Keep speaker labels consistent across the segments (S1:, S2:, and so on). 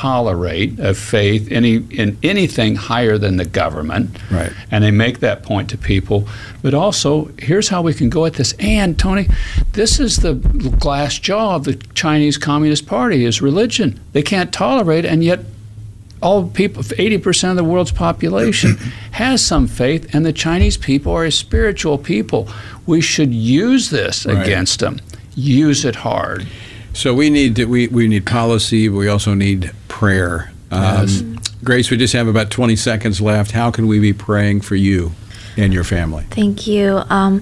S1: tolerate a faith in anything higher than the government.
S2: Right.
S1: And they make that point to people. But also, here's how we can go at this. And, Tony, this is the glass jaw of the Chinese Communist Party, is religion. They can't tolerate it, and yet all people, 80% of the world's population has some faith, and the Chinese people are a spiritual people. We should use this against them. Use it hard.
S2: So we need policy, but we also need prayer.
S1: Yes.
S2: Grace, we just have about 20 seconds left. How can we be praying for you and your family?
S3: Thank you.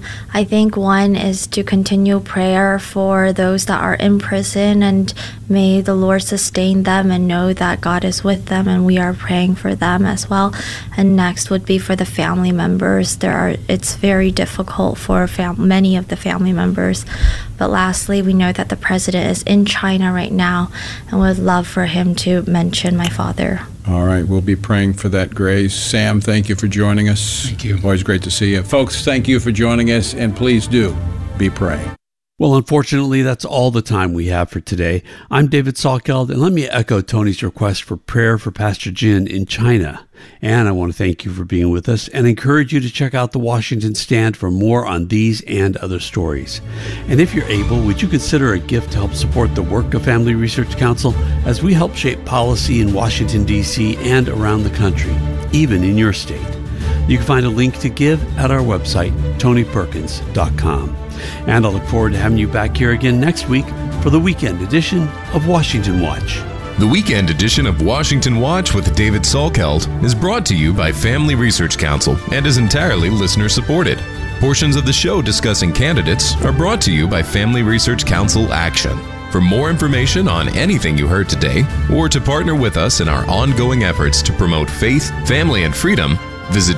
S3: I think one is to continue prayer for those that are in prison, and may the Lord sustain them and know that God is with them, and we are praying for them as well. And next would be for the family members. It's very difficult for many of the family members. But lastly, we know that the president is in China right now, and would love for him to mention my father.
S2: All right, we'll be praying for that, Grace. Sam, thank you for joining us.
S1: Thank you.
S2: Always great to see you. Folks, thank you for joining us, and please do be praying.
S4: Well, unfortunately, that's all the time we have for today. I'm David Salkeld, and let me echo Tony's request for prayer for Pastor Jin in China. And I want to thank you for being with us and encourage you to check out the Washington Stand for more on these and other stories. And if you're able, would you consider a gift to help support the work of Family Research Council as we help shape policy in Washington, D.C. and around the country, even in your state? You can find a link to give at our website, tonyperkins.com. And I look forward to having you back here again next week for the weekend edition of Washington Watch.
S5: The weekend edition of Washington Watch with David Salkeld is brought to you by Family Research Council and is entirely listener-supported. Portions of the show discussing candidates are brought to you by Family Research Council Action. For more information on anything you heard today, or to partner with us in our ongoing efforts to promote faith, family, and freedom, visit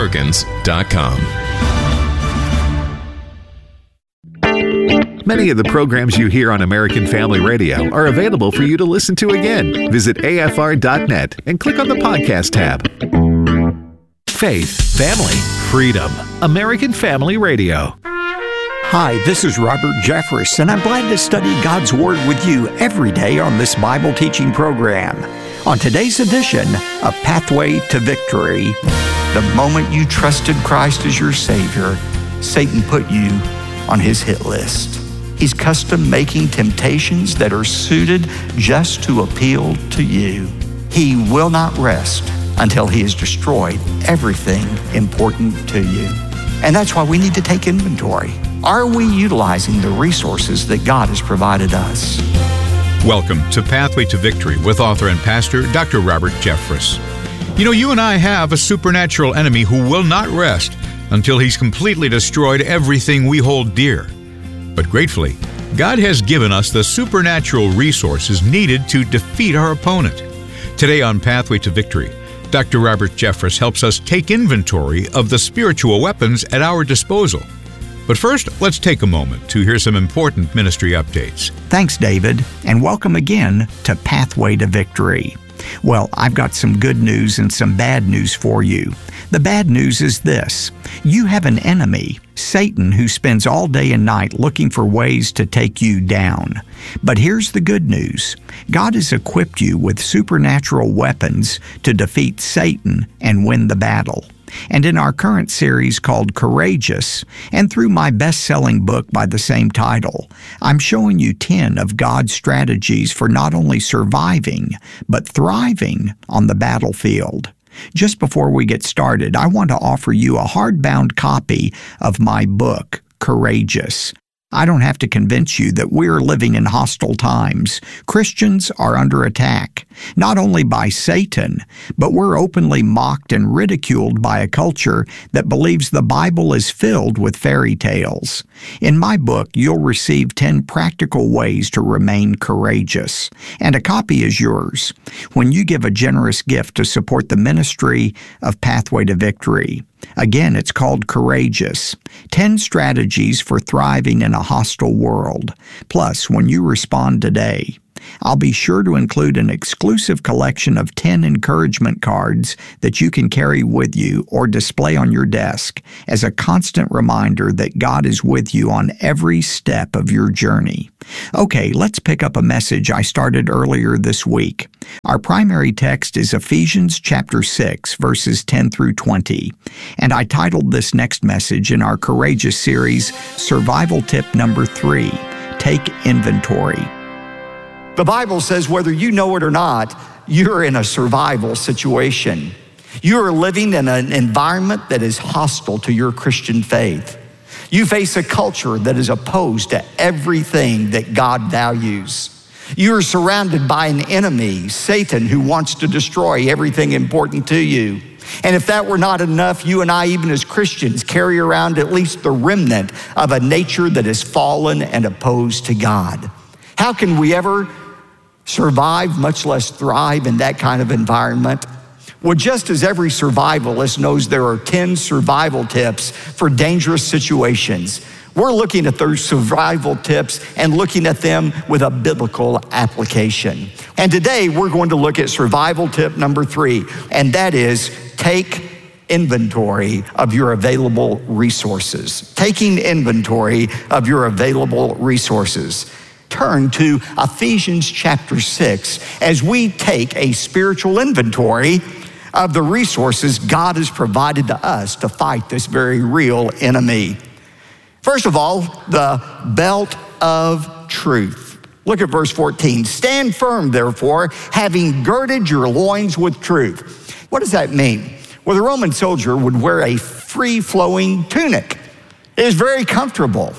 S5: tonyperkins.com.
S6: Many of the programs you hear on American Family Radio are available for you to listen to again. Visit afr.net and click on the podcast tab. Faith, family, freedom. American Family Radio.
S7: Hi, this is Robert Jeffress, and I'm glad to study God's Word with you every day on this Bible teaching program. On today's edition of Pathway to Victory, the moment you trusted Christ as your Savior, Satan put you on his hit list. He's custom making temptations that are suited just to appeal to you. He will not rest until he has destroyed everything important to you. And that's why we need to take inventory. Are we utilizing the resources that God has provided us?
S8: Welcome to Pathway to Victory with author and pastor Dr. Robert Jeffress. You know, you and I have a supernatural enemy who will not rest until he's completely destroyed everything we hold dear. But gratefully, God has given us the supernatural resources needed to defeat our opponent. Today on Pathway to Victory, Dr. Robert Jeffress helps us take inventory of the spiritual weapons at our disposal. But first, let's take a moment to hear some important ministry updates.
S7: Thanks, David, and welcome again to Pathway to Victory. Well, I've got some good news and some bad news for you. The bad news is this: you have an enemy, Satan, who spends all day and night looking for ways to take you down. But here's the good news: God has equipped you with supernatural weapons to defeat Satan and win the battle. And in our current series called Courageous, and through my best-selling book by the same title, I'm showing you 10 of God's strategies for not only surviving, but thriving on the battlefield. Just before we get started, I want to offer you a hardbound copy of my book, Courageous. I don't have to convince you that we're living in hostile times. Christians are under attack, not only by Satan, but we're openly mocked and ridiculed by a culture that believes the Bible is filled with fairy tales. In my book, you'll receive 10 practical ways to remain courageous, and a copy is yours when you give a generous gift to support the ministry of Pathway to Victory. Again, it's called Courageous, 10 strategies for thriving in a hostile world. Plus, when you respond today, I'll be sure to include an exclusive collection of 10 encouragement cards that you can carry with you or display on your desk as a constant reminder that God is with you on every step of your journey. Okay, let's pick up a message I started earlier this week. Our primary text is Ephesians chapter 6, verses 10 through 20, and I titled this next message in our Courageous series, Survival Tip number 3, Take Inventory.
S9: The Bible says whether you know it or not, you're in a survival situation. You are living in an environment that is hostile to your Christian faith. You face a culture that is opposed to everything that God values. You are surrounded by an enemy, Satan, who wants to destroy everything important to you. And if that were not enough, you and I, even as Christians, carry around at least the remnant of a nature that is fallen and opposed to God. How can we ever survive, much less thrive in that kind of environment? Well, just as every survivalist knows there are 10 survival tips for dangerous situations, we're looking at those survival tips and looking at them with a biblical application. And today we're going to look at survival tip number 3, and that is take inventory of your available resources. Taking inventory of your available resources. Turn to Ephesians chapter 6 as we take a spiritual inventory of the resources God has provided to us to fight this very real enemy. First of all, the belt of truth. Look at verse 14. Stand firm, therefore, having girded your loins with truth. What does that mean? Well, the Roman soldier would wear a free-flowing tunic. It is very comfortable,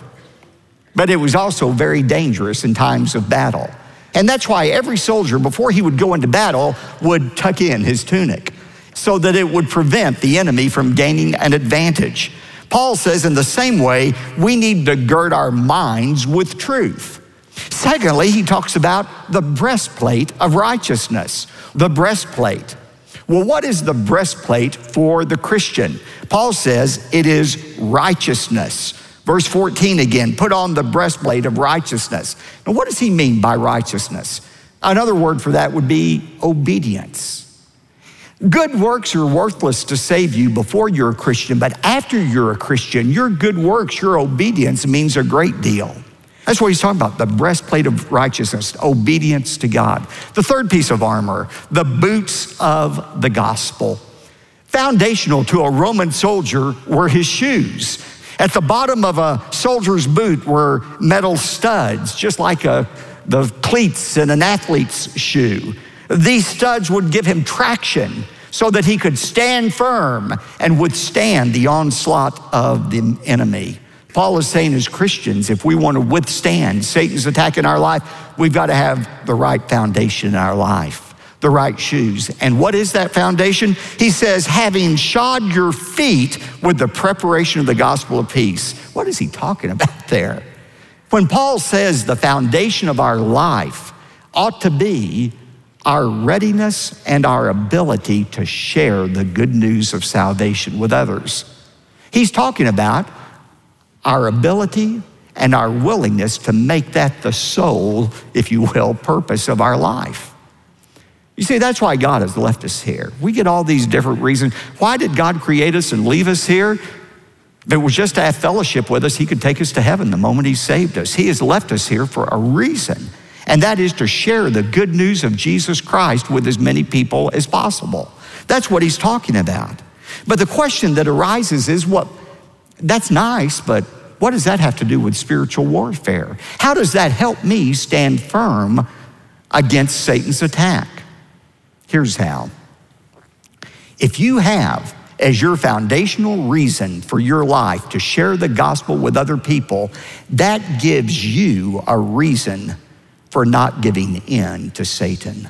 S9: but it was also very dangerous in times of battle. And that's why every soldier, before he would go into battle, would tuck in his tunic so that it would prevent the enemy from gaining an advantage. Paul says in the same way, we need to gird our minds with truth. Secondly, he talks about the breastplate of righteousness. The breastplate. Well, what is the breastplate for the Christian? Paul says it is righteousness. Verse 14 again, put on the breastplate of righteousness. Now, what does he mean by righteousness? Another word for that would be obedience. Good works are worthless to save you before you're a Christian, but after you're a Christian, your good works, your obedience means a great deal. That's what he's talking about, the breastplate of righteousness, obedience to God. The third piece of armor, the boots of the gospel. Foundational to a Roman soldier were his shoes. At the bottom of a soldier's boot were metal studs, just like the cleats in an athlete's shoe. These studs would give him traction so that he could stand firm and withstand the onslaught of the enemy. Paul is saying as Christians, if we want to withstand Satan's attack in our life, we've got to have the right foundation in our life, the right shoes. And what is that foundation? He says, having shod your feet with the preparation of the gospel of peace. What is he talking about there? When Paul says the foundation of our life ought to be our readiness and our ability to share the good news of salvation with others. He's talking about our ability and our willingness to make that the sole, if you will, purpose of our life. You see, that's why God has left us here. We get all these different reasons. Why did God create us and leave us here? If it was just to have fellowship with us, he could take us to heaven the moment he saved us. He has left us here for a reason, and that is to share the good news of Jesus Christ with as many people as possible. That's what he's talking about. But the question that arises is, that's nice, but what does that have to do with spiritual warfare? How does that help me stand firm against Satan's attack? Here's how. If you have as your foundational reason for your life to share the gospel with other people, that gives you a reason for not giving in to Satan.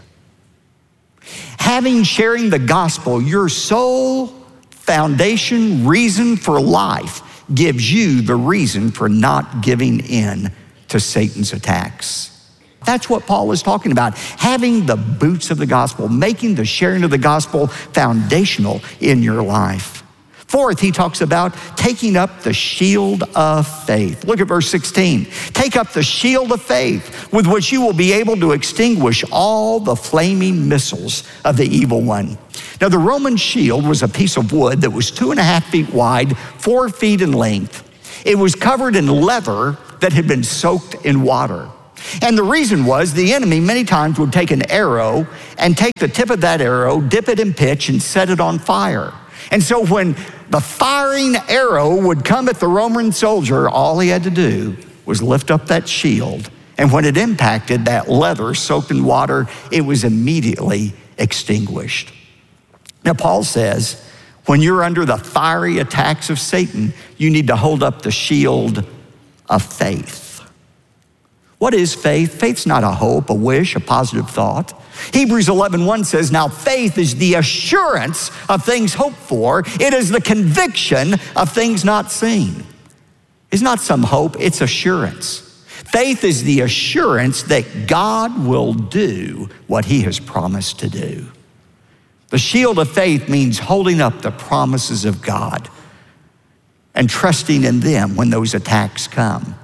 S9: Having sharing the gospel your sole foundation reason for life gives you the reason for not giving in to Satan's attacks. That's what Paul is talking about. Having the boots of the gospel, making the sharing of the gospel foundational in your life. Fourth, he talks about taking up the shield of faith. Look at verse 16. Take up the shield of faith with which you will be able to extinguish all the flaming missiles of the evil one. Now, the Roman shield was a piece of wood that was 2.5 feet wide, 4 feet in length. It was covered in leather that had been soaked in water. And the reason was the enemy many times would take an arrow and take the tip of that arrow, dip it in pitch, and set it on fire. And so when the firing arrow would come at the Roman soldier, all he had to do was lift up that shield. And when it impacted that leather soaked in water, it was immediately extinguished. Now, Paul says, when you're under the fiery attacks of Satan, you need to hold up the shield of faith. What is faith? Faith's not a hope, a wish, a positive thought. Hebrews 11:1 says, now faith is the assurance of things hoped for. It is the conviction of things not seen. It's not some hope, it's assurance. Faith is the assurance that God will do what he has promised to do. The shield of faith means holding up the promises of God and trusting in them when those attacks come.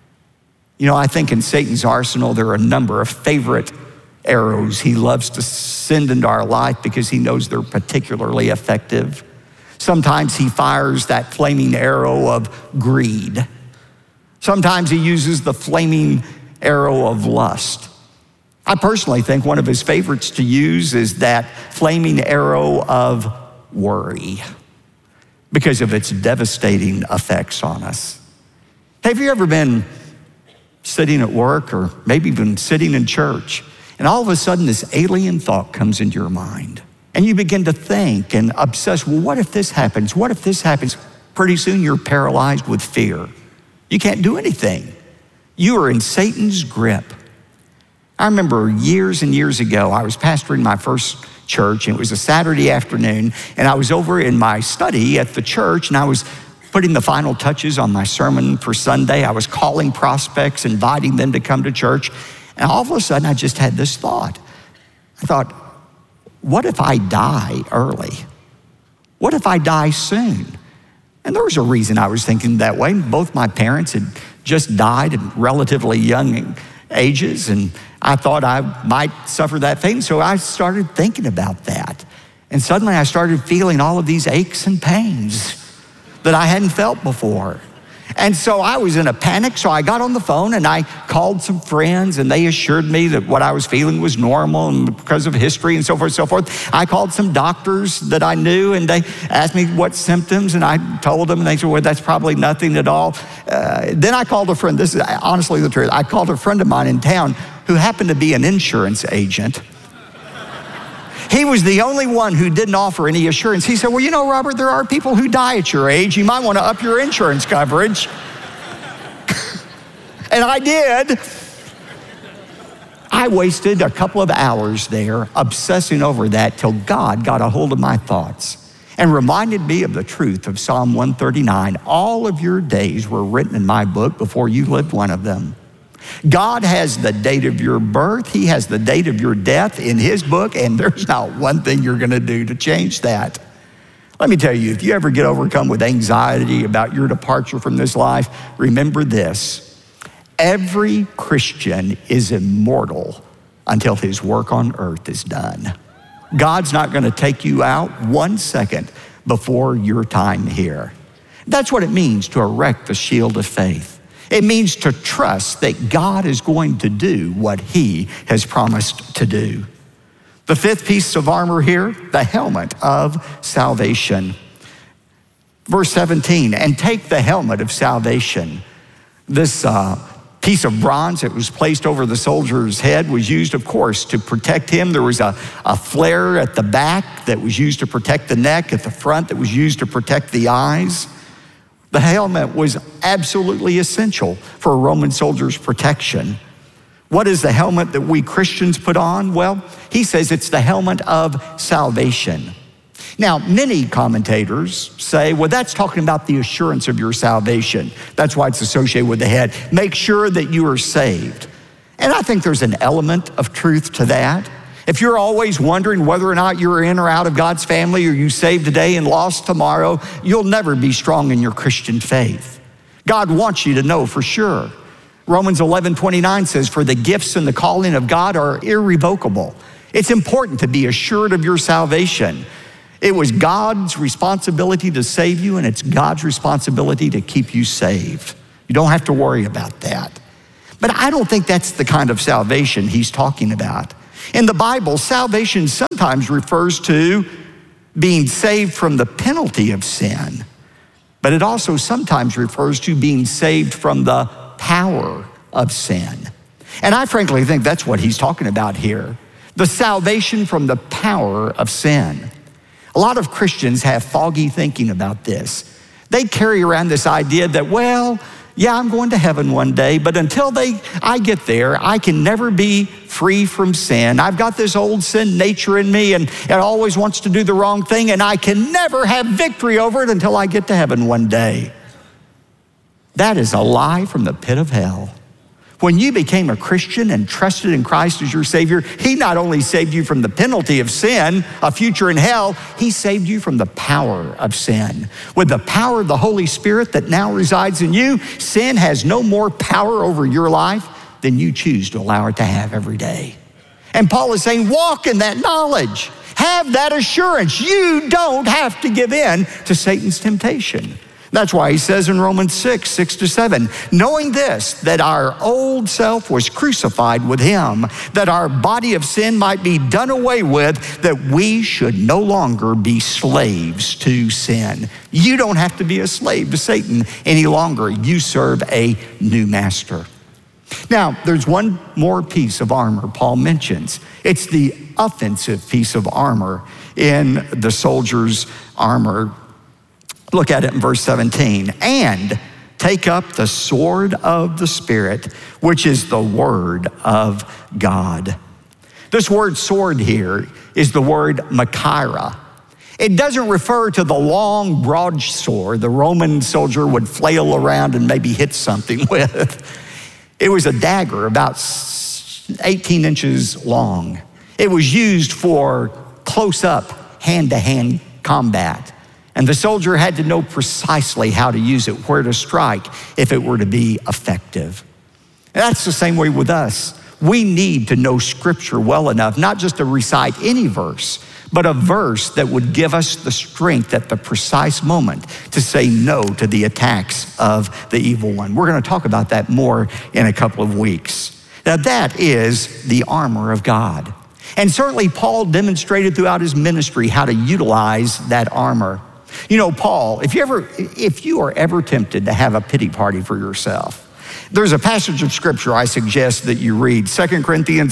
S9: You know, I think in Satan's arsenal, there are a number of favorite arrows he loves to send into our life because he knows they're particularly effective. Sometimes he fires that flaming arrow of greed. Sometimes he uses the flaming arrow of lust. I personally think one of his favorites to use is that flaming arrow of worry because of its devastating effects on us. Have you ever been sitting at work or maybe even sitting in church, and all of a sudden this alien thought comes into your mind and you begin to think and obsess, well, what if this happens? What if this happens? Pretty soon you're paralyzed with fear. You can't do anything. You are in Satan's grip. I remember years and years ago, I was pastoring my first church, and it was a Saturday afternoon, and I was over in my study at the church, and I was putting the final touches on my sermon for Sunday. I was calling prospects, inviting them to come to church, and all of a sudden I just had this thought. I thought, what if I die early? What if I die soon? And there was a reason I was thinking that way. Both my parents had just died at relatively young ages, and I thought I might suffer that fate. So I started thinking about that. And suddenly I started feeling all of these aches and pains that I hadn't felt before. And so I was in a panic, so I got on the phone and I called some friends, and they assured me that what I was feeling was normal and because of history and so forth and so forth. I called some doctors that I knew, and they asked me what symptoms, and I told them, and they said, well, that's probably nothing at all. Then I called a friend. This is honestly the truth. I called a friend of mine in town who happened to be an insurance agent. He was the only one who didn't offer any assurance. He said, well, you know, Robert, there are people who die at your age. You might want to up your insurance coverage. And I did. I wasted a couple of hours there obsessing over that till God got a hold of my thoughts and reminded me of the truth of Psalm 139. All of your days were written in my book before you lived one of them. God has the date of your birth. He has the date of your death in his book, and there's not one thing you're going to do to change that. Let me tell you, if you ever get overcome with anxiety about your departure from this life, remember this. Every Christian is immortal until his work on earth is done. God's not going to take you out 1 second before your time here. That's what it means to erect the shield of faith. It means to trust that God is going to do what he has promised to do. The fifth piece of armor here, the helmet of salvation. Verse 17, and take the helmet of salvation. This piece of bronze that was placed over the soldier's head was used, of course, to protect him. There was a flare at the back that was used to protect the neck, at the front that was used to protect the eyes. The helmet was absolutely essential for a Roman soldier's protection. What is the helmet that we Christians put on? Well, he says it's the helmet of salvation. Now, many commentators say, well, that's talking about the assurance of your salvation. That's why it's associated with the head. Make sure that you are saved. And I think there's an element of truth to that. If you're always wondering whether or not you're in or out of God's family, or you saved today and lost tomorrow, you'll never be strong in your Christian faith. God wants you to know for sure. Romans 11:29 says, for the gifts and the calling of God are irrevocable. It's important to be assured of your salvation. It was God's responsibility to save you, and it's God's responsibility to keep you saved. You don't have to worry about that. But I don't think that's the kind of salvation he's talking about. In the Bible, salvation sometimes refers to being saved from the penalty of sin, but it also sometimes refers to being saved from the power of sin. And I frankly think that's what he's talking about here, the salvation from the power of sin. A lot of Christians have foggy thinking about this. They carry around this idea that, well, yeah, I'm going to heaven one day, but until I get there, I can never be free from sin. I've got this old sin nature in me, and it always wants to do the wrong thing, and I can never have victory over it until I get to heaven one day. That is a lie from the pit of hell. When you became a Christian and trusted in Christ as your Savior, he not only saved you from the penalty of sin, a future in hell, he saved you from the power of sin. With the power of the Holy Spirit that now resides in you, sin has no more power over your life than you choose to allow it to have every day. And Paul is saying, walk in that knowledge. Have that assurance. You don't have to give in to Satan's temptation. That's why he says in Romans 6:6-7, knowing this, that our old self was crucified with him, that our body of sin might be done away with, that we should no longer be slaves to sin. You don't have to be a slave to Satan any longer. You serve a new master. Now, there's one more piece of armor Paul mentions. It's the offensive piece of armor in the soldier's armor. Look at it in verse 17. And take up the sword of the Spirit, which is the word of God. This word sword here is the word Machaira. It doesn't refer to the long broadsword the Roman soldier would flail around and maybe hit something with. It was a dagger about 18 inches long. It was used for close-up, hand-to-hand combat. And the soldier had to know precisely how to use it, where to strike, if it were to be effective. And that's the same way with us. We need to know Scripture well enough, not just to recite any verse, but a verse that would give us the strength at the precise moment to say no to the attacks of the evil one. We're going to talk about that more in a couple of weeks. Now, that is the armor of God. And certainly Paul demonstrated throughout his ministry how to utilize that armor. You know, Paul, if you are ever tempted to have a pity party for yourself, there's a passage of Scripture I suggest that you read, 2 Corinthians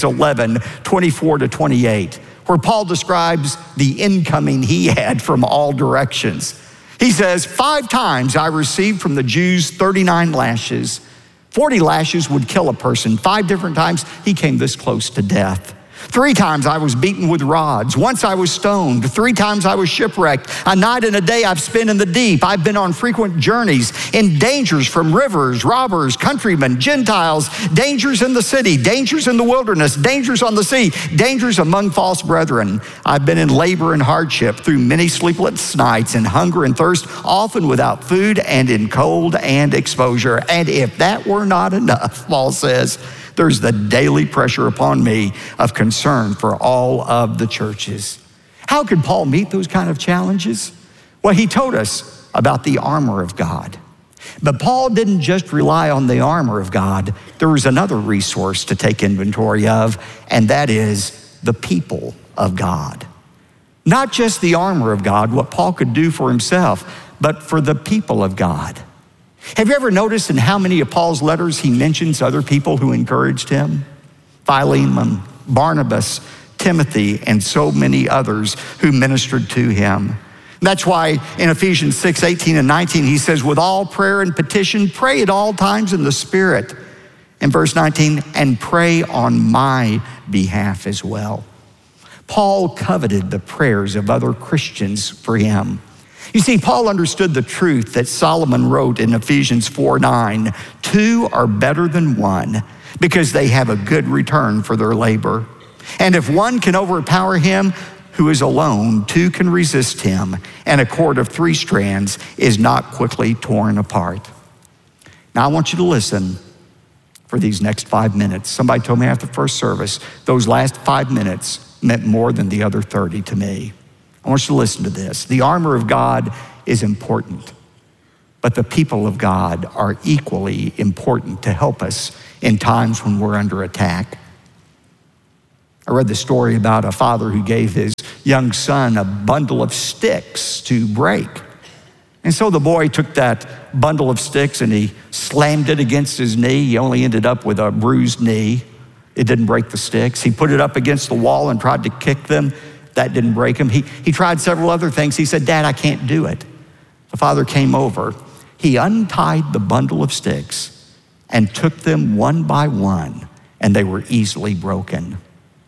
S9: 11:24-28, where Paul describes the incoming he had from all directions. He says, 5 times I received from the Jews 39 lashes. 40 lashes would kill a person. 5 different times he came this close to death. 3 times I was beaten with rods. Once I was stoned. 3 times I was shipwrecked. A night and a day I've spent in the deep. I've been on frequent journeys, in dangers from rivers, robbers, countrymen, Gentiles, dangers in the city, dangers in the wilderness, dangers on the sea, dangers among false brethren. I've been in labor and hardship through many sleepless nights, in hunger and thirst, often without food, and in cold and exposure. And if that were not enough, Paul says, there's the daily pressure upon me of concern for all of the churches. How could Paul meet those kind of challenges? Well, he told us about the armor of God. But Paul didn't just rely on the armor of God. There was another resource to take inventory of, and that is the people of God. Not just the armor of God, what Paul could do for himself, but for the people of God. Have you ever noticed in how many of Paul's letters he mentions other people who encouraged him? Philemon, Barnabas, Timothy, and so many others who ministered to him. That's why in Ephesians 6:18-19, he says, with all prayer and petition, pray at all times in the Spirit. In verse 19, and pray on my behalf as well. Paul coveted the prayers of other Christians for him. You see, Paul understood the truth that Solomon wrote in Ephesians 4:9, 2 are better than 1 because they have a good return for their labor. And if one can overpower him who is alone, two can resist him, and a cord of 3 strands is not quickly torn apart. Now I want you to listen for these next 5 minutes. Somebody told me after the first service, those last 5 minutes meant more than the other 30 to me. I want you to listen to this. The armor of God is important, but the people of God are equally important to help us in times when we're under attack. I read the story about a father who gave his young son a bundle of sticks to break. And so the boy took that bundle of sticks and he slammed it against his knee. He only ended up with a bruised knee. It didn't break the sticks. He put it up against the wall and tried to kick them. That didn't break him. He tried several other things. He said, "Dad, I can't do it." The father came over. He untied the bundle of sticks and took them one by one, and they were easily broken.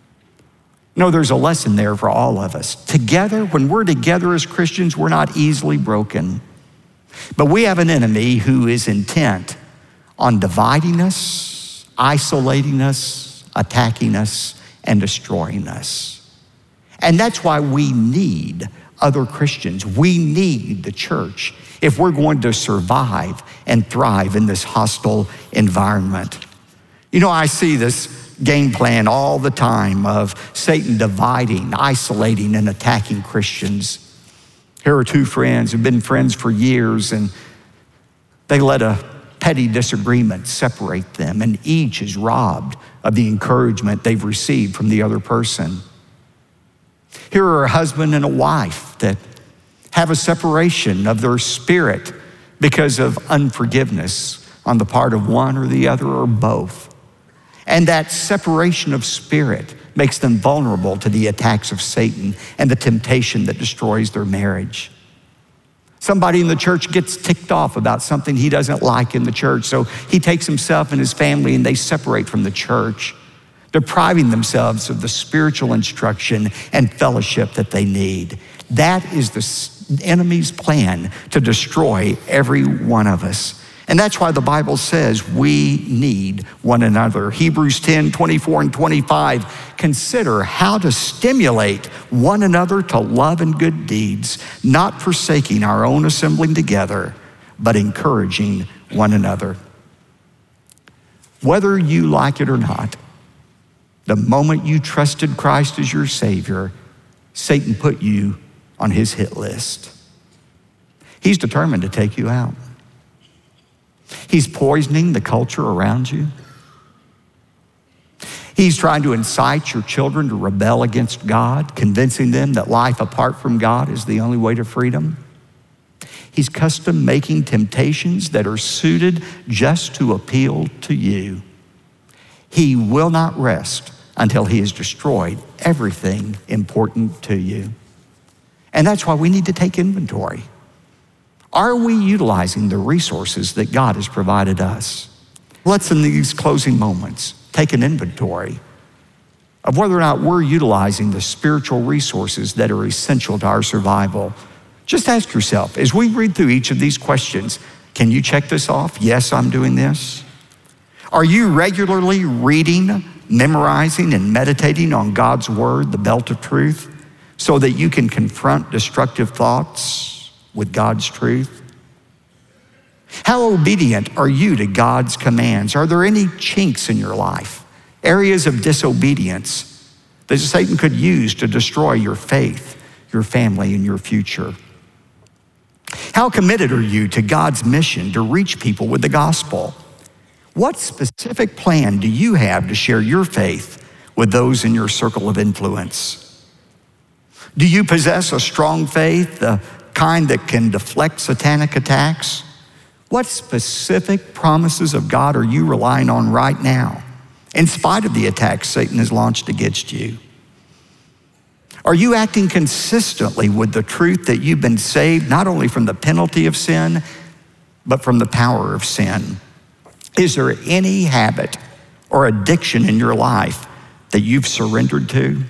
S9: No, there's a lesson there for all of us. Together, when we're together as Christians, we're not easily broken. But we have an enemy who is intent on dividing us, isolating us, attacking us, and destroying us. And that's why we need other Christians. We need the church if we're going to survive and thrive in this hostile environment. You know, I see this game plan all the time of Satan dividing, isolating, and attacking Christians. Here are 2 friends who've been friends for years, and they let a petty disagreement separate them, and each is robbed of the encouragement they've received from the other person. Here are a husband and a wife that have a separation of their spirit because of unforgiveness on the part of one or the other or both. And that separation of spirit makes them vulnerable to the attacks of Satan and the temptation that destroys their marriage. Somebody in the church gets ticked off about something he doesn't like in the church, so he takes himself and his family and they separate from the church, depriving themselves of the spiritual instruction and fellowship that they need. That is the enemy's plan to destroy every one of us. And that's why the Bible says we need one another. Hebrews 10:24 and 25, consider how to stimulate one another to love and good deeds, not forsaking our own assembling together, but encouraging one another. Whether you like it or not, the moment you trusted Christ as your Savior, Satan put you on his hit list. He's determined to take you out. He's poisoning the culture around you. He's trying to incite your children to rebel against God, convincing them that life apart from God is the only way to freedom. He's custom making temptations that are suited just to appeal to you. He will not rest until he has destroyed everything important to you. And that's why we need to take inventory. Are we utilizing the resources that God has provided us? Let's, in these closing moments, take an inventory of whether or not we're utilizing the spiritual resources that are essential to our survival. Just ask yourself, as we read through each of these questions, can you check this off? Yes, I'm doing this. Are you regularly reading, memorizing, and meditating on God's word, the belt of truth, so that you can confront destructive thoughts with God's truth? How obedient are you to God's commands? Are there any chinks in your life, areas of disobedience that Satan could use to destroy your faith, your family, and your future? How committed are you to God's mission to reach people with the gospel? What specific plan do you have to share your faith with those in your circle of influence? Do you possess a strong faith, the kind that can deflect satanic attacks? What specific promises of God are you relying on right now, in spite of the attacks Satan has launched against you? Are you acting consistently with the truth that you've been saved not only from the penalty of sin, but from the power of sin? Is there any habit or addiction in your life that you've surrendered to?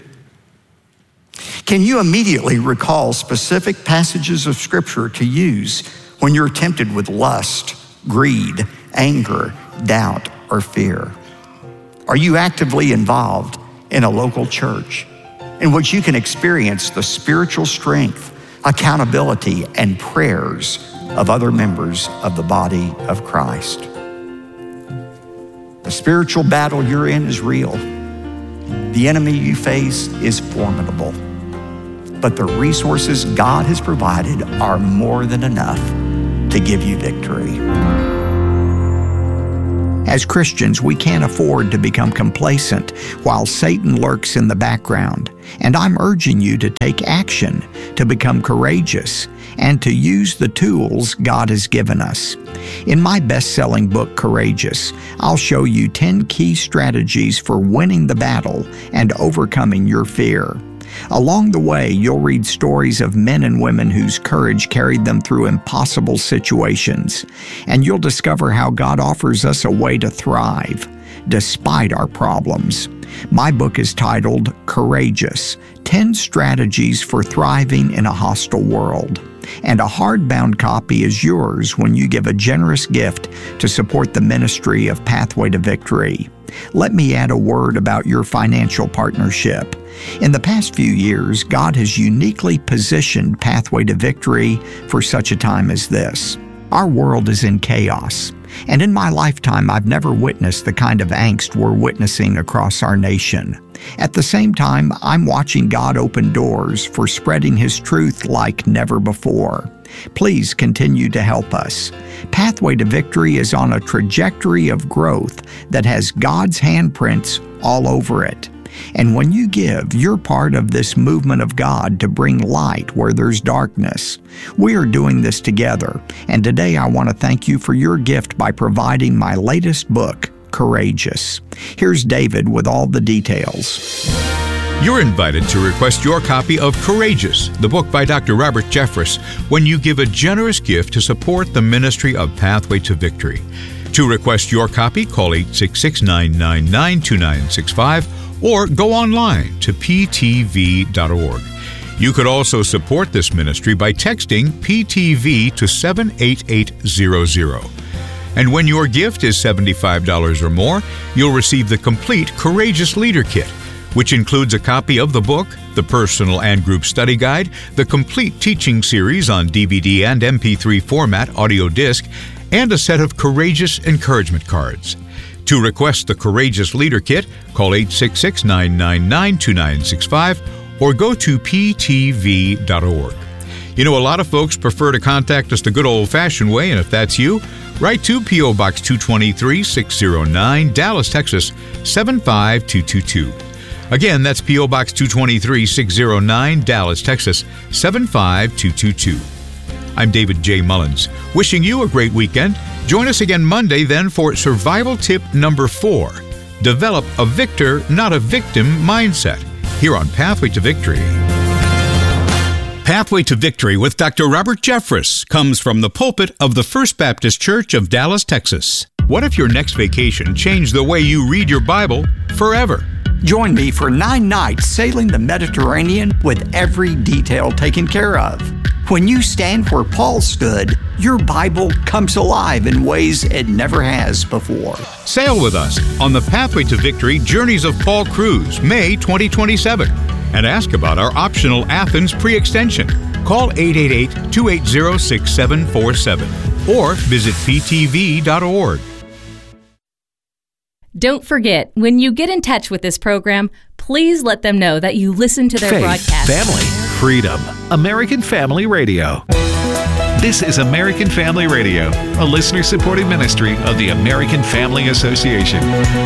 S9: Can you immediately recall specific passages of Scripture to use when you're tempted with lust, greed, anger, doubt, or fear? Are you actively involved in a local church in which you can experience the spiritual strength, accountability, and prayers of other members of the body of Christ. The spiritual battle you're in is real. The enemy you face is formidable. But the resources God has provided are more than enough to give you victory.
S7: As Christians, we can't afford to become complacent while Satan lurks in the background. And I'm urging you to take action, to become courageous, and to use the tools God has given us. In my best-selling book, Courageous, I'll show you 10 key strategies for winning the battle and overcoming your fear. Along the way, you'll read stories of men and women whose courage carried them through impossible situations, and you'll discover how God offers us a way to thrive despite our problems. My book is titled Courageous: 10 Strategies for Thriving in a Hostile World. And a hardbound copy is yours when you give a generous gift to support the ministry of Pathway to Victory. Let me add a word about your financial partnership. In the past few years, God has uniquely positioned Pathway to Victory for such a time as this. Our world is in chaos, and in my lifetime, I've never witnessed the kind of angst we're witnessing across our nation. At the same time, I'm watching God open doors for spreading His truth like never before. Please continue to help us. Pathway to Victory is on a trajectory of growth that has God's handprints all over it. And when you give, you're part of this movement of God to bring light where there's darkness. We are doing this together, and today I want to thank you for your gift by providing my latest book, Courageous. Here's David with all the details.
S8: You're invited to request your copy of Courageous, the book by Dr. Robert Jeffress, when you give a generous gift to support the ministry of Pathway to Victory. To request your copy, call 866-999-2965 or go online to ptv.org. You could also support this ministry by texting PTV to 78800. And when your gift is $75 or more, you'll receive the complete Courageous Leader Kit, which includes a copy of the book, the personal and group study guide, the complete teaching series on DVD and MP3 format audio disc, and a set of Courageous encouragement cards. To request the Courageous Leader Kit, call 866-999-2965 or go to ptv.org. You know, a lot of folks prefer to contact us the good old-fashioned way, and if that's you, write to P.O. Box 223, 609, Dallas, Texas, 75222. Again, that's P.O. Box 223, 609, Dallas, Texas, 75222. I'm David J. Mullins, wishing you a great weekend. Join us again Monday then for survival tip number 4. Develop a victor, not a victim mindset, here on Pathway to Victory. Pathway to Victory with Dr. Robert Jeffress comes from the pulpit of the First Baptist Church of Dallas, Texas. What if your next vacation changed the way you read your Bible forever?
S7: Join me for 9 nights sailing the Mediterranean with every detail taken care of. When you stand where Paul stood, your Bible comes alive in ways it never has before.
S8: Sail with us on the Pathway to Victory Journeys of Paul cruise, May 2027, and ask about our optional Athens pre-extension. Call 888-280-6747 or visit ptv.org.
S10: Don't forget, when you get in touch with this program, please let them know that you listen to their
S6: Faith,
S10: broadcast.
S6: family, freedom. American Family Radio. This is American Family Radio, a listener-supported ministry of the American Family Association.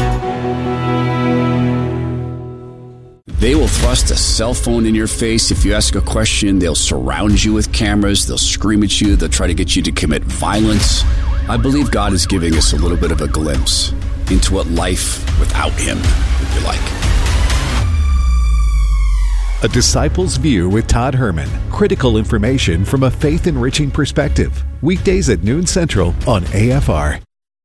S11: They will thrust a cell phone in your face. If you ask a question, they'll surround you with cameras. They'll scream at you. They'll try to get you to commit violence. I believe God is giving us a little bit of a glimpse into what life without Him would be like.
S6: A Disciple's View with Todd Herman. Critical information from a faith-enriching perspective. Weekdays at noon Central on AFR.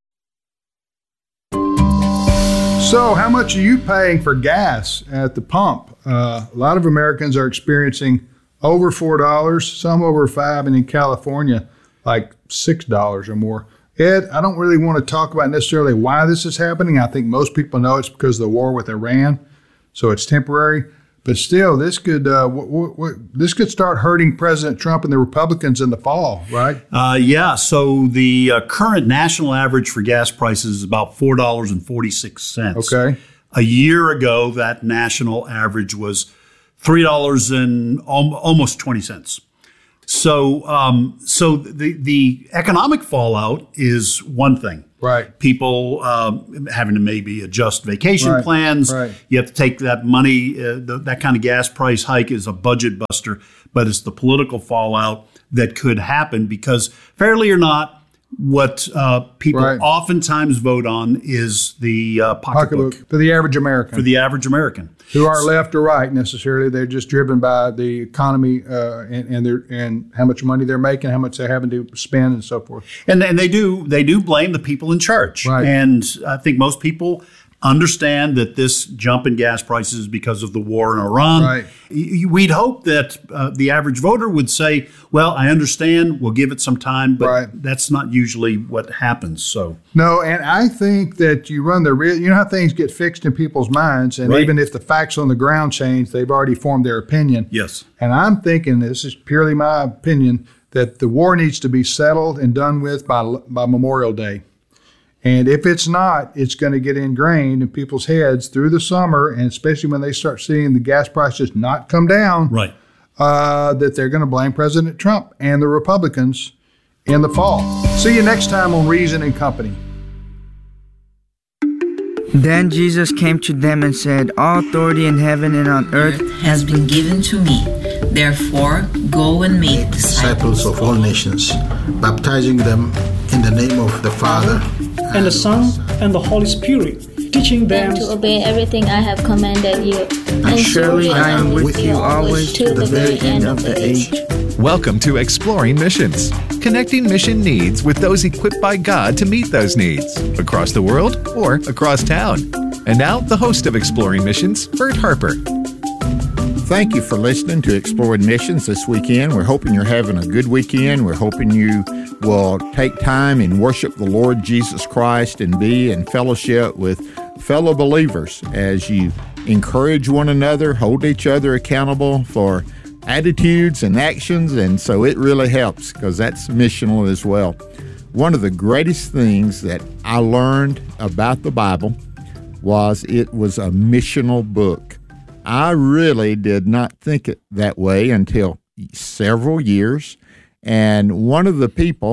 S12: So how much are you paying for gas at the pump? A lot of Americans are experiencing over $4, some over $5, and in California, like $6 or more. Ed, I don't really want to talk about necessarily why this is happening. I think most people know it's because of the war with Iran. so it's temporary. But still, this could start hurting President Trump and the Republicans in the fall, right?
S13: So the current national average for gas prices is about $4.46.
S12: Okay.
S13: A year ago, that national average was $3 and almost 20 cents. So the economic fallout is one thing.
S12: Right.
S13: People having to maybe adjust vacation plans.
S12: Right.
S13: You have to take that money. That kind of gas price hike is a budget buster, but it's the political fallout that could happen because, fairly or not, what people oftentimes vote on is the pocketbook.
S12: For the average American.
S13: For the average American.
S12: Who aren't left or right necessarily. They're just driven by the economy and how much money they're making, how much they're having to spend, and so forth.
S13: And they do blame the people in charge.
S12: Right.
S13: And I think most people understand that this jump in gas prices is because of the war in Iran.
S12: Right.
S13: We'd hope that the average voter would say, well, I understand, we'll give it some time, but that's not usually what happens. So
S12: no, and I think that you run the risk. You know how things get fixed in people's minds, and even if the facts on the ground change, they've already formed their opinion.
S13: Yes.
S12: And I'm thinking, this is purely my opinion, that the war needs to be settled and done with by Memorial Day. And if it's not, it's going to get ingrained in people's heads through the summer, and especially when they start seeing the gas prices not come down, that they're going to blame President Trump and the Republicans in the fall. See you next time on Reason and Company.
S14: Then Jesus came to them and said, "All authority in heaven and on earth
S15: has been given to me. Therefore, go and make
S16: disciples of all nations, baptizing them in the name of the Father,
S17: and the Son, and the Holy Spirit, teaching them
S18: to obey everything I have commanded you.
S14: And surely I am with you always to the very end of the age."
S6: Welcome to Exploring Missions, connecting mission needs with those equipped by God to meet those needs, across the world or across town. And now, the host of Exploring Missions, Bert Harper.
S19: Thank you for listening to Exploring Missions this weekend. We're hoping you're having a good weekend. We're hoping you will take time and worship the Lord Jesus Christ and be in fellowship with fellow believers as you encourage one another, hold each other accountable for attitudes and actions, and so it really helps because that's missional as well. One of the greatest things that I learned about the Bible was it was a missional book. I really did not think it that way until several years, and one of the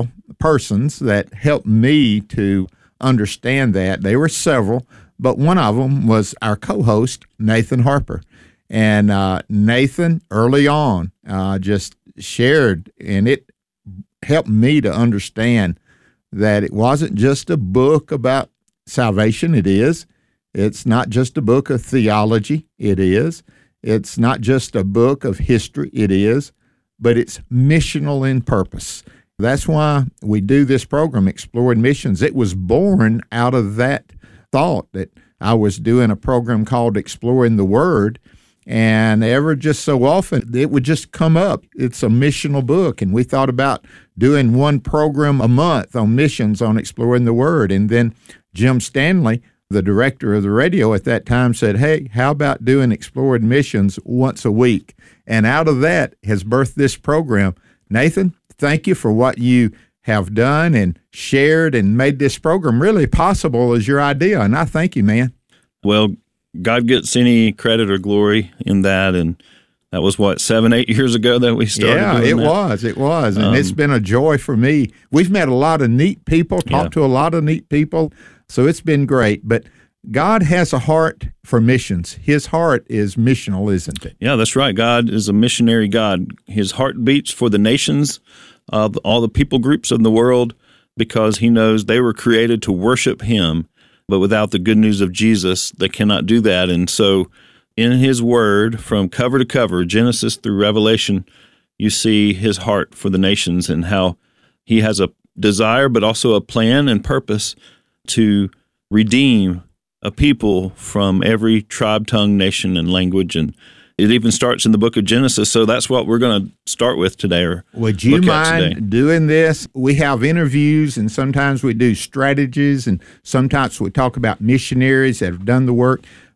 S19: persons that helped me to understand that, there were several, but one of them was our co-host, Nathan Harper. And Nathan, early on, just shared, and it helped me to understand that it wasn't just a book about salvation. It is. It's not just a book of theology. It is. It's not just a book of history. It is. But it's missional in purpose. That's why we do this program, Exploring Missions. It was born out of that thought that I was doing a program called Exploring the Word, and ever just so often it would just come up. It's a missional book, and we thought about doing one program a month on missions on Exploring the Word. And then Jim Stanley, the director of the radio at that time, said, "Hey, how about doing Exploring Missions once a week?" And out of that has birthed this program. Nathan, thank you for what you have done and shared and made this program really possible as your idea, and I thank you, man.
S20: Well, God gets any credit or glory in that, and that was, 7-8 years ago that we started doing that?
S19: It was, and it's been a joy for me. We've met a lot of neat people, talked to a lot of neat people, so it's been great. But God has a heart for missions. His heart is missional, isn't it?
S20: Yeah, that's right. God is a missionary God. His heart beats for the nations, all the people groups in the world, because he knows they were created to worship him. But without the good news of Jesus, they cannot do that. And so in his word, from cover to cover, Genesis through Revelation, you see his heart for the nations and how he has a desire, but also a plan and purpose to redeem a people from every tribe, tongue, nation, and language. And it even starts in the book of Genesis. So that's what we're going to start with today.
S19: Would you mind doing this? We have interviews, and sometimes we do strategies, and sometimes we talk about missionaries that have done the work.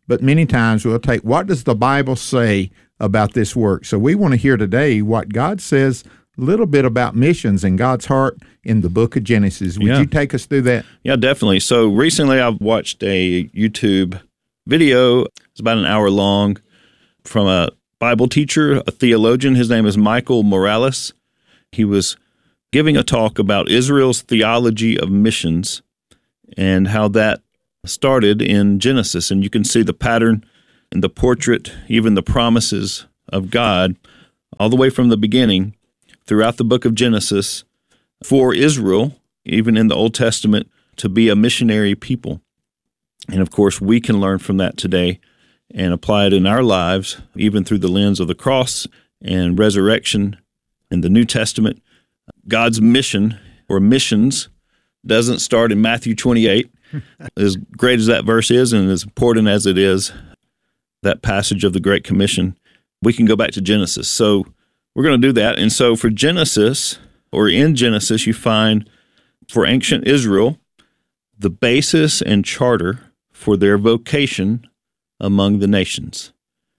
S19: but many times we'll take, what does the Bible say about this work? So we want to hear today what God says a little bit about missions and God's heart in the book of Genesis. Would you take us through that?
S20: Yeah, definitely. So recently I've watched a YouTube video. It's about an hour long from a Bible teacher, a theologian. His name is Michael Morales. He was giving a talk about Israel's theology of missions and how that started in Genesis. And you can see the pattern and the portrait, even the promises of God, all the way from the beginning throughout the book of Genesis for Israel, even in the Old Testament, to be a missionary people. And of course, we can learn from that today and apply it in our lives, even through the lens of the cross and resurrection in the New Testament. God's mission or missions doesn't start in Matthew 28. As great as that verse is and as important as it is, that passage of the Great Commission, we can go back to Genesis. So we're going to do that. And so for Genesis, or in Genesis, you find for ancient Israel, the basis and charter for their vocation among the nations.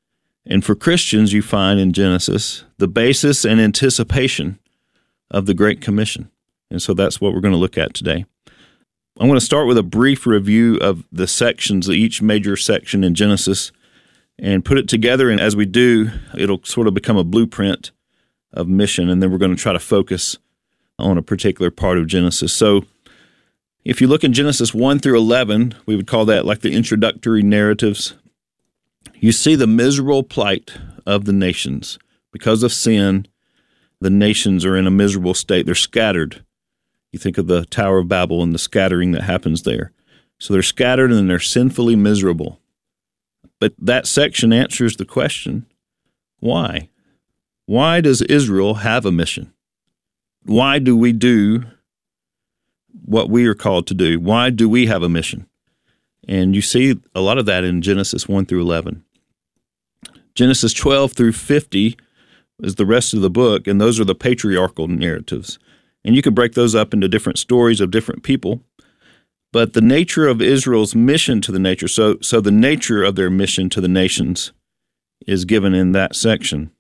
S20: And for Christians, you find in Genesis the basis and anticipation of the Great Commission. And so that's what we're going to look at today. I'm going to start with a brief review of the sections, each major section in Genesis, and put it together. And as we do, it'll sort of become a blueprint of mission. And then we're going to try to focus on a particular part of Genesis. So if you look in Genesis 1 through 11, we would call that like the introductory narratives. You see the miserable plight of the nations. Because of sin, the nations are in a miserable state. They're scattered. You think of the Tower of Babel and the scattering that happens there. So they're scattered and they're sinfully miserable. But that section answers the question, why? Why does Israel have a mission? Why do we do what we are called to do? Why do we have a mission? And you see a lot of that in Genesis 1 through 11. Genesis 12 through 50 is the rest of the book, and those are the patriarchal narratives. And you could break those up into different stories of different people. But the nature of Israel's mission to the nature, so the nature of their mission to the nations is given in that section.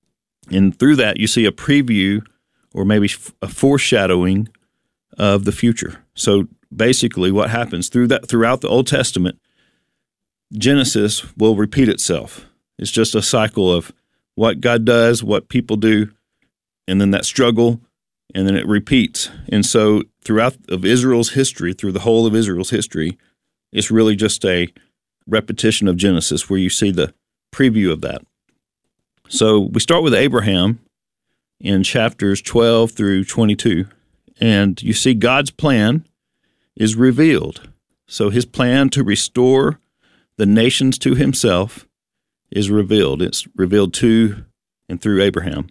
S20: And through that, you see a preview or maybe a foreshadowing of the future. So basically what happens throughout the Old Testament, Genesis will repeat itself. It's just a cycle of what God does, what people do, and then that struggle, and then it repeats. And so throughout of Israel's history, through the whole of Israel's history, it's really just a repetition of Genesis where you see the preview of that. So we start with Abraham in chapters 12 through 22, and you see God's plan is revealed. So his plan to restore the nations to himself is revealed. It's revealed to and through Abraham.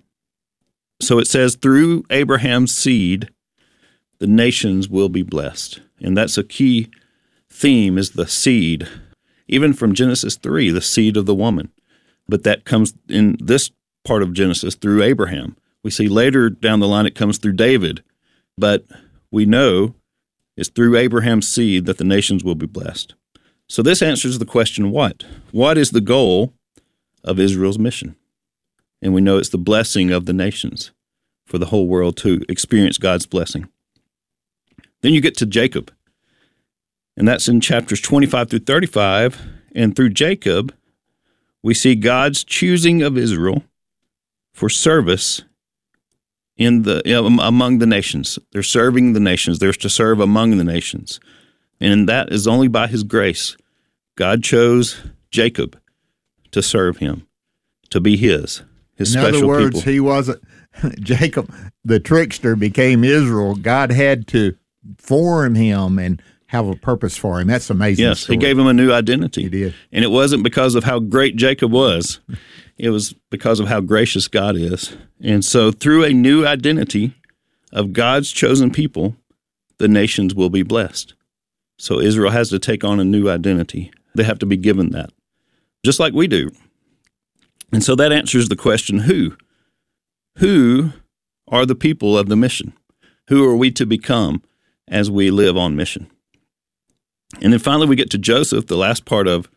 S20: So it says, through Abraham's seed, the nations will be blessed. And that's a key theme, is the seed. Even from Genesis 3, the seed of the woman. But that comes in this part of Genesis through Abraham. We see later down the line it comes through David. But we know it's through Abraham's seed that the nations will be blessed. So this answers the question, what? What is the goal of Israel's mission? And we know it's the blessing of the nations for the whole world to experience God's blessing. Then you get to Jacob, and that's in chapters 25 through 35. And through Jacob, we see God's choosing of Israel for service among the nations. They're serving the nations. They're to serve among the nations. And that is only by his grace. God chose Jacob to serve him, to be his special people.
S19: In other words, he wasn't, Jacob, the trickster, became Israel. God had to form him and have a purpose for him. That's amazing.
S20: Yes,
S19: story.
S20: He gave him a new identity.
S19: He did.
S20: And it wasn't because of how great Jacob was. It was because of how gracious God is. And so through a new identity of God's chosen people, the nations will be blessed. So Israel has to take on a new identity. They have to be given that, just like we do. And so that answers the question, who? Who are the people of the mission? Who are we to become as we live on mission? And then finally we get to Joseph, the last part of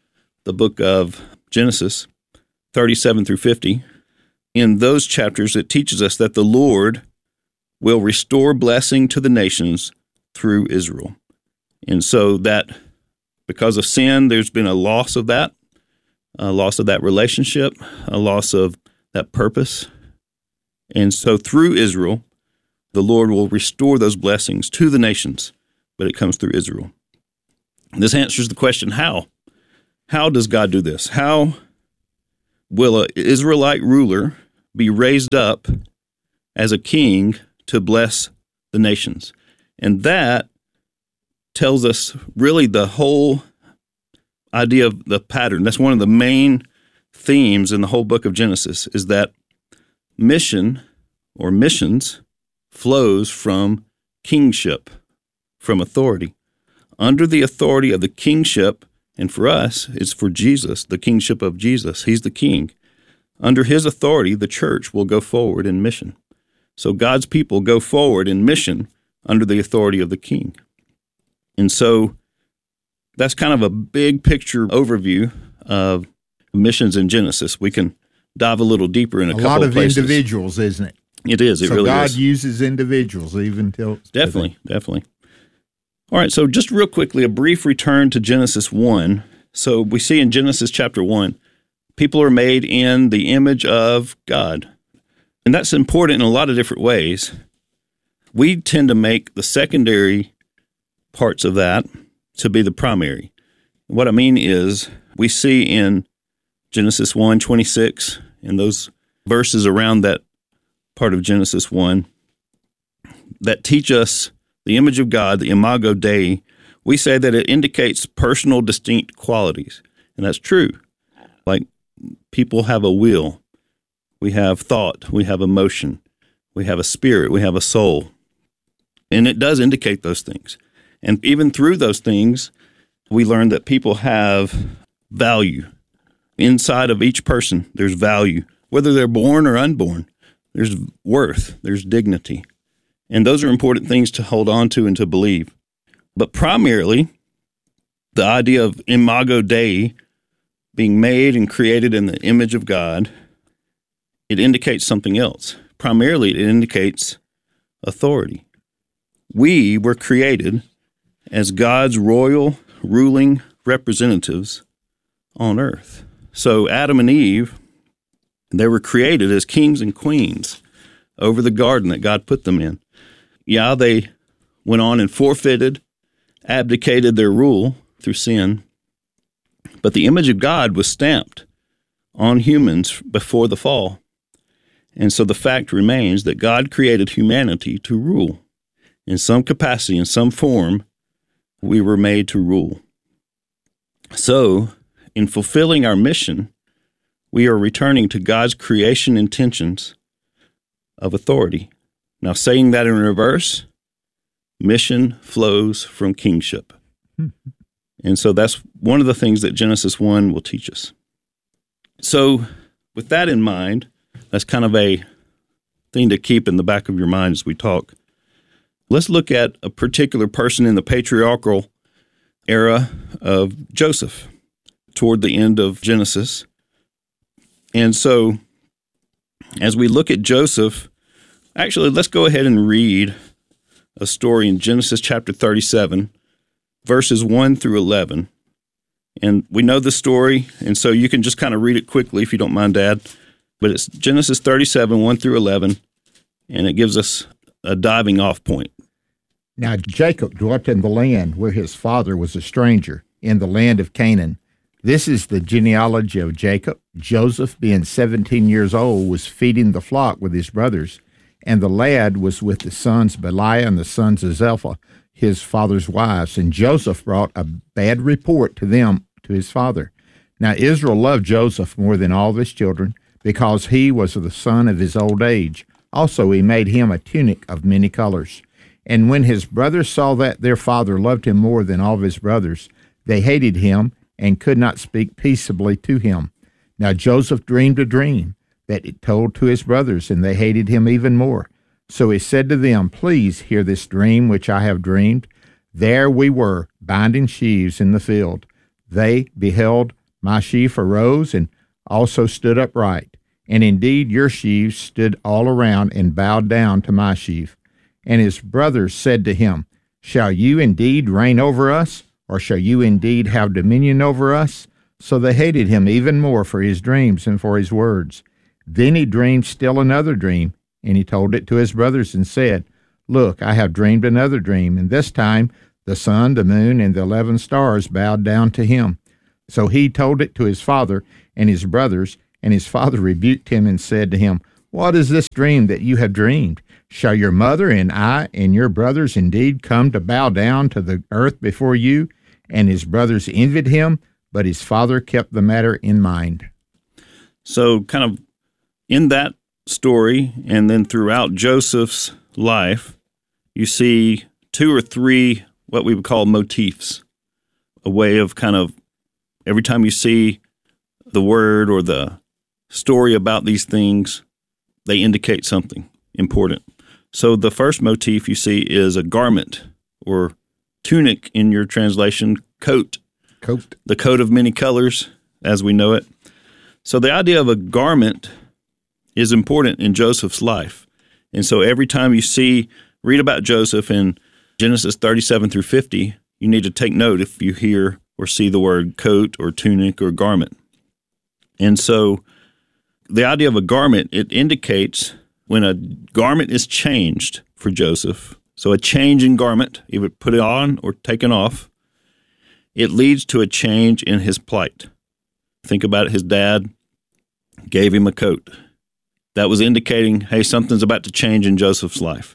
S20: the book of Genesis 37 through 50, in those chapters, it teaches us that the Lord will restore blessing to the nations through Israel. And so that because of sin, there's been a loss of that relationship, a loss of that purpose. And so through Israel, the Lord will restore those blessings to the nations, but it comes through Israel. This answers the question, how? How does God do this? How will an Israelite ruler be raised up as a king to bless the nations? And that tells us really the whole idea of the pattern. That's one of the main themes in the whole book of Genesis, is that mission or missions flows from kingship, from authority. Under the authority of the kingship, and for us, it's for Jesus, the kingship of Jesus. He's the king. Under his authority, the church will go forward in mission. So God's people go forward in mission under the authority of the king. And so that's kind of a big picture overview of missions in Genesis. We can dive a little deeper in a couple of places.
S19: A lot of individuals, isn't it?
S20: It is. It really is.
S19: So God uses individuals even till...
S20: Definitely. All right, so just real quickly, a brief return to Genesis 1. So we see in Genesis chapter 1, people are made in the image of God. And that's important in a lot of different ways. We tend to make the secondary parts of that to be the primary. What I mean is, we see in Genesis 1:26, in those verses around that part of Genesis 1, that teach us the image of God, the imago Dei. We say that it indicates personal, distinct qualities. And that's true. Like, people have a will. We have thought. We have emotion. We have a spirit. We have a soul. And it does indicate those things. And even through those things, we learn that people have value. Inside of each person, there's value. Whether they're born or unborn, there's worth, there's dignity. And those are important things to hold on to and to believe. But primarily, the idea of imago Dei, being made and created in the image of God, it indicates something else. Primarily, it indicates authority. We were created as God's royal, ruling representatives on earth. So Adam and Eve, they were created as kings and queens over the garden that God put them in. Yeah, they went on and forfeited, abdicated their rule through sin, but the image of God was stamped on humans before the fall. And so the fact remains that God created humanity to rule. In some capacity, in some form, we were made to rule. So, in fulfilling our mission, we are returning to God's creation intentions of authority. Now, saying that in reverse, mission flows from kingship. And so that's one of the things that Genesis 1 will teach us. So, with that in mind, that's kind of a thing to keep in the back of your mind as we talk. Let's look at a particular person in the patriarchal era of Joseph toward the end of Genesis. And so, as we look at Joseph, actually, let's go ahead and read a story in Genesis chapter 37, verses 1 through 11. And we know the story, and so you can just kind of read it quickly if you don't mind, Dad. But it's Genesis 37, 1 through 11, and it gives us a diving off point.
S19: Now Jacob dwelt in the land where his father was a stranger, in the land of Canaan. This is the genealogy of Jacob. Joseph, being 17 years old, was feeding the flock with his brothers, and the lad was with the sons Belial and the sons of Zilpah, his father's wives. And Joseph brought a bad report to them, to his father. Now Israel loved Joseph more than all of his children, because he was the son of his old age. Also he made him a tunic of many colors. And when his brothers saw that their father loved him more than all of his brothers, they hated him and could not speak peaceably to him. Now Joseph dreamed a dream that it told to his brothers, and they hated him even more. So he said to them, "Please hear this dream which I have dreamed. There we were, binding sheaves in the field. They beheld My sheaf arose and also stood upright. And indeed your sheaves stood all around and bowed down to my sheaf. And his brothers said to him, Shall you indeed reign over us? Or shall you indeed have dominion over us? So they hated him even more for his dreams and for his words. Then he dreamed still another dream, and he told it to his brothers and said, Look, I have dreamed another dream, and this time the sun, the moon, and the 11 stars bowed down to him. So he told it to his father and his brothers, and his father rebuked him and said to him, What is this dream that you have dreamed? Shall your mother and I and your brothers indeed come to bow down to the earth before you? And his brothers envied him, but his father kept the matter in mind.
S20: So kind of in that story, and then throughout Joseph's life, you see 2 or 3 what we would call motifs, a way of kind of every time you see the word or the story about these things, they indicate something important. So the first motif you see is a garment, or tunic in your translation, coat.
S19: Coat.
S20: The coat of many colors, as we know it. So the idea of a garment is important in Joseph's life. And so every time you read about Joseph in Genesis 37 through 50, you need to take note if you hear or see the word coat or tunic or garment. And so the idea of a garment, it indicates when a garment is changed for Joseph. So a change in garment, either put it on or taken off, it leads to a change in his plight. Think about it, his dad gave him a coat. That was indicating, hey, something's about to change in Joseph's life.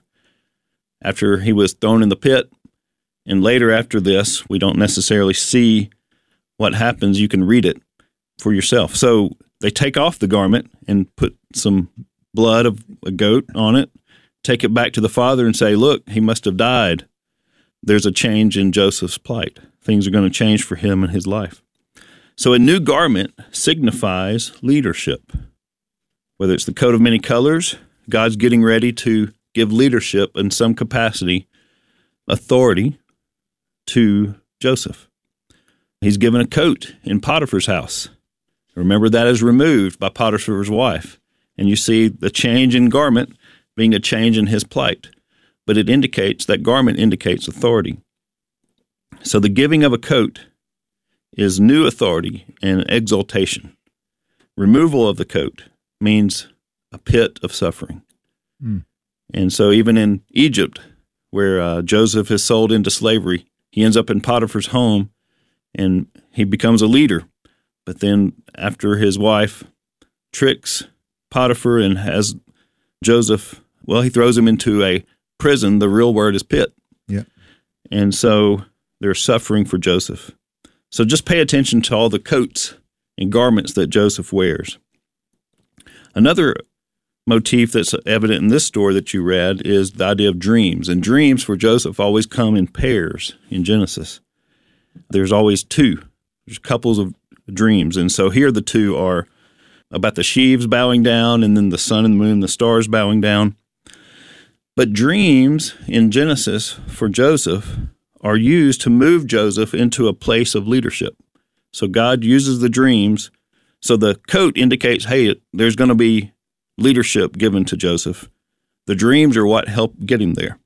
S20: After he was thrown in the pit, and later after this, we don't necessarily see what happens. You can read it for yourself. So they take off the garment and put some blood of a goat on it, take it back to the father and say, look, he must have died. There's a change in Joseph's plight. Things are going to change for him in his life. So a new garment signifies leadership. Whether it's the coat of many colors, God's getting ready to give leadership in some capacity, authority to Joseph. He's given a coat in Potiphar's house. Remember, that is removed by Potiphar's wife. And you see the change in garment being a change in his plight. But that garment indicates authority. So the giving of a coat is new authority and exaltation. Removal of the coat means a pit of suffering. And so even in Egypt, where Joseph is sold into slavery, he ends up in Potiphar's home and he becomes a leader. But then after his wife tricks Potiphar and has Joseph, he throws him into a prison. The real word is pit.
S19: Yeah.
S20: And so there's suffering for Joseph. So just pay attention to all the coats and garments that Joseph wears. Another motif that's evident in this story that you read is the idea of dreams. And dreams for Joseph always come in pairs in Genesis. There's always 2. There's couples of dreams. And so here the 2 are about the sheaves bowing down and then the sun and the moon, the stars bowing down. But dreams in Genesis for Joseph are used to move Joseph into a place of leadership. So God uses the dreams. So the coat indicates, hey, there's going to be leadership given to Joseph. The dreams are what help get him there.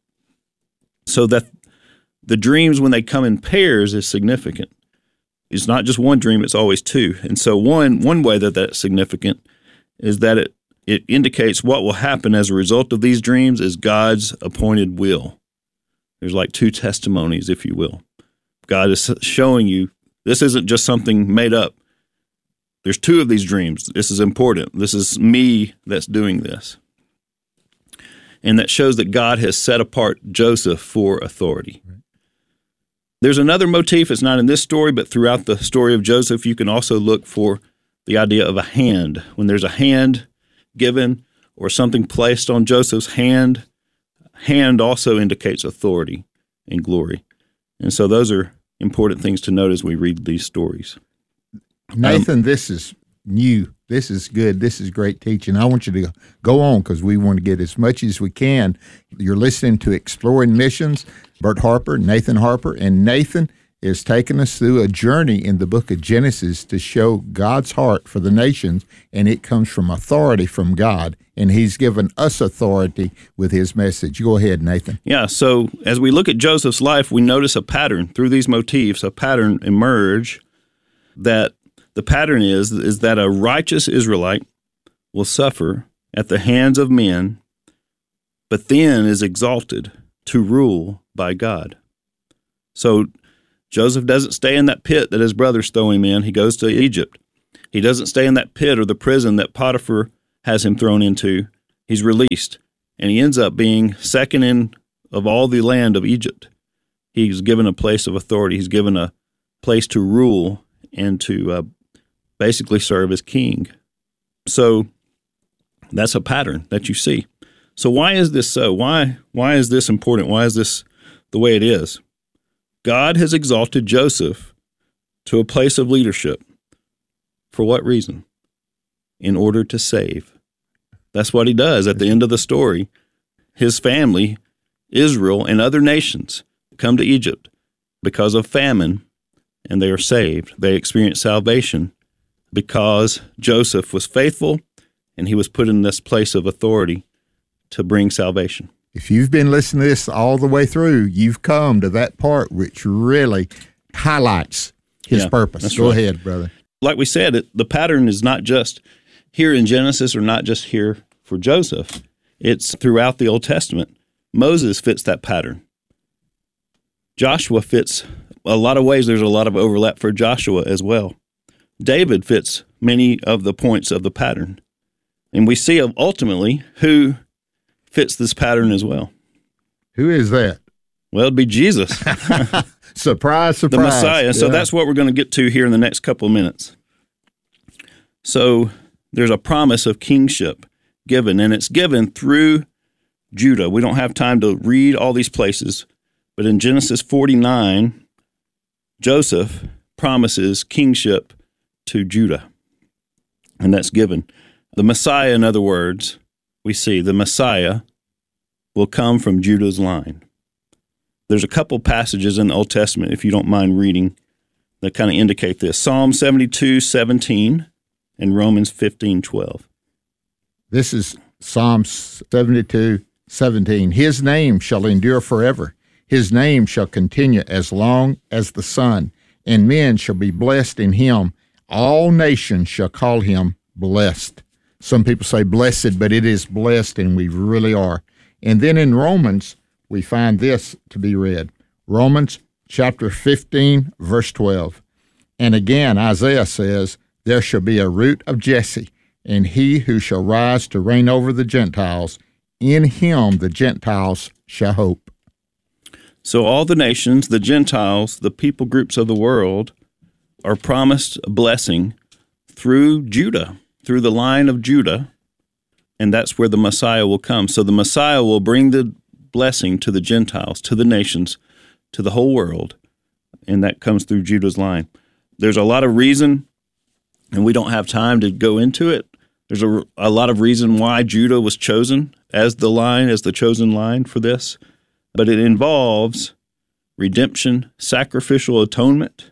S20: So that the dreams, when they come in pairs, is significant. It's not just one dream, it's always 2. And so one way that that's significant is that it indicates what will happen as a result of these dreams is God's appointed will. There's like 2 testimonies, if you will. God is showing you this isn't just something made up. There's 2 of these dreams. This is important. This is me that's doing this. And that shows that God has set apart Joseph for authority. Right. There's another motif. It's not in this story, but throughout the story of Joseph, you can also look for the idea of a hand. When there's a hand given or something placed on Joseph's hand also indicates authority and glory. And so those are important things to note as we read these stories.
S19: Nathan, this is new. This is good. This is great teaching. I want you to go on because we want to get as much as we can. You're listening to Exploring Missions. Bert Harper, Nathan Harper. And Nathan, is taking us through a journey in the book of Genesis to show God's heart for the nations, and it comes from authority from God, and he's given us authority with his message. Go ahead, Nathan.
S20: Yeah, so as we look at Joseph's life, we notice a pattern through these motifs, a pattern emerge that the pattern is that a righteous Israelite will suffer at the hands of men, but then is exalted to rule by God. So Joseph doesn't stay in that pit that his brothers throw him in. He goes to Egypt. He doesn't stay in that pit or the prison that Potiphar has him thrown into. He's released, and he ends up being second in of all the land of Egypt. He's given a place of authority. He's given a place to rule and to basically serve as king. So that's a pattern that you see. So why is this so? Why is this important? Why is this the way it is? God has exalted Joseph to a place of leadership. For what reason? In order to save. That's what he does at the end of the story. His family, Israel, and other nations come to Egypt because of famine, and they are saved. They experience salvation because Joseph was faithful, and he was put in this place of authority to bring salvation.
S19: If you've been listening to this all the way through, you've come to that part which really highlights his purpose. Go ahead, brother.
S20: Like we said, the pattern is not just here in Genesis or not just here for Joseph. It's throughout the Old Testament. Moses fits that pattern. Joshua fits a lot of ways. There's a lot of overlap for Joshua as well. David fits many of the points of the pattern. And we see ultimately who fits this pattern as well.
S19: Who is that?
S20: Well, it'd be Jesus.
S19: Surprise, surprise.
S20: The Messiah. Yeah. So that's what we're going to get to here in the next couple of minutes. So there's a promise of kingship given, and it's given through Judah. We don't have time to read all these places, but in Genesis 49, Joseph promises kingship to Judah, and that's given. The Messiah, in other words, we see the Messiah will come from Judah's line. There's a couple passages in the Old Testament, if you don't mind reading, that kind of indicate this. Psalm 72:17 and Romans 15:12.
S19: This is Psalm 72:17. His name shall endure forever. His name shall continue as long as the sun, and men shall be blessed in him. All nations shall call him blessed. Some people say blessed, but it is blessed, and we really are. And then in Romans, we find this to be read. Romans chapter 15, verse 12. And again, Isaiah says, there shall be a root of Jesse, and he who shall rise to reign over the Gentiles, in him the Gentiles shall hope.
S20: So all the nations, the Gentiles, the people groups of the world, are promised a blessing through Judah, through the line of Judah, and that's where the Messiah will come. So the Messiah will bring the blessing to the Gentiles, to the nations, to the whole world, and that comes through Judah's line. There's a lot of reason, and we don't have time to go into it. There's a lot of reason why Judah was chosen as the line, as the chosen line for this, but it involves redemption, sacrificial atonement,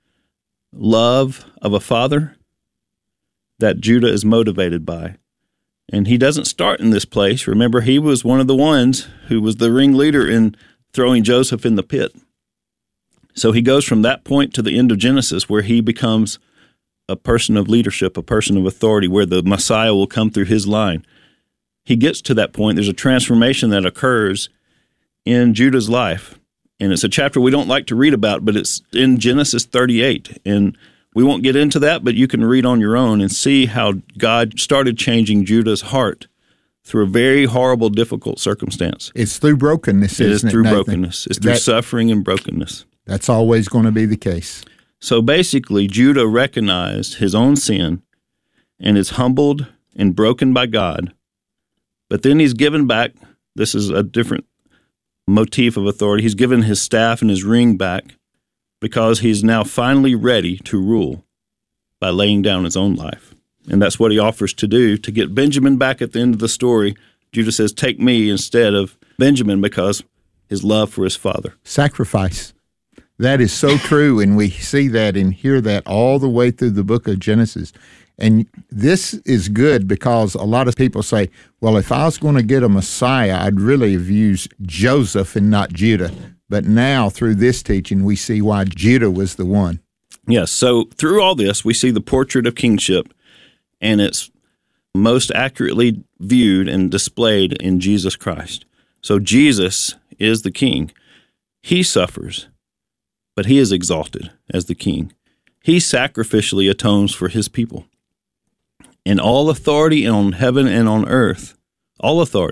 S20: love of a father that Judah is motivated by. And he doesn't start in this place. Remember, he was one of the ones who was the ringleader in throwing Joseph in the pit. So he goes from that point to the end of Genesis, where he becomes a person of leadership, a person of authority, where the Messiah will come through his line. He gets to that point. There's a transformation that occurs in Judah's life. And it's a chapter we don't like to read about, but it's in Genesis 38. And we won't get into that, but you can read on your own and see how God started changing Judah's heart through a very horrible, difficult circumstance.
S19: It's through brokenness, isn't it?
S20: It is through brokenness. It's through suffering and brokenness.
S19: That's always going to be the case.
S20: So basically, Judah recognized his own sin and is humbled and broken by God. But then he's given back, this is a different motif of authority, he's given his staff and his ring back, because he's now finally ready to rule by laying down his own life. And that's what he offers to do. To get Benjamin back at the end of the story, Judah says, take me instead of Benjamin, because his love for his father.
S19: Sacrifice. That is so true, and we see that and hear that all the way through the book of Genesis. And this is good because a lot of people say, well, if I was going to get a Messiah, I'd really have used Joseph and not Judah. But now, through this teaching, we see why Judah was the one.
S20: Yes, so through all this, we see the portrait of kingship, and it's most accurately viewed and displayed in Jesus Christ. So Jesus is the king. He suffers, but he is exalted as the king. He sacrificially atones for his people. And all authority on heaven and on earth, all authority,